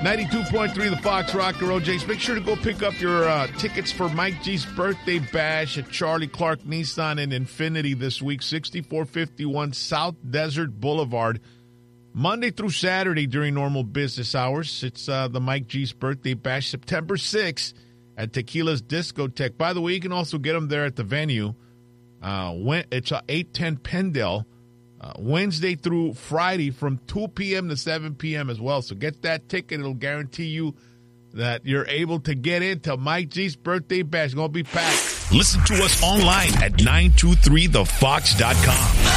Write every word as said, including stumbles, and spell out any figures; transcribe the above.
ninety-two point three, the Fox Rocker O Js. Make sure to go pick up your uh, tickets for Mike G's birthday bash at Charlie Clark Nissan and Infinity this week, sixty-four fifty-one South Desert Boulevard, Monday through Saturday during normal business hours. It's uh, the Mike G's birthday bash, September sixth at Tequila's Discotheque. By the way, you can also get them there at the venue. Uh, when, it's uh, eight ten Pendle. Uh, Wednesday through Friday from two p.m. to seven p.m. as well. So get that ticket. It'll guarantee you that you're able to get into Mike G's birthday bash. It's going to be packed. Listen to us online at nine two three the fox dot com.